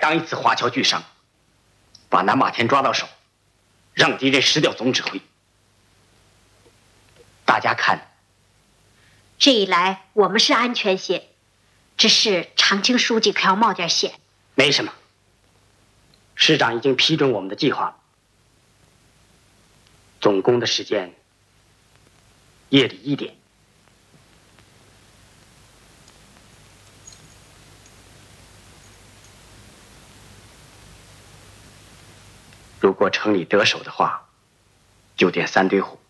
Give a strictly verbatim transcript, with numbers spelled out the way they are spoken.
当一次华侨巨伤，把南马田抓到手，让敌人失掉总指挥。大家看， 这一来我们是安全些，只是长青书记可要冒点险。 没什么，师长已经批准我们的计划了。总攻的时间夜里一点。如果城里得手的话，就点三堆火，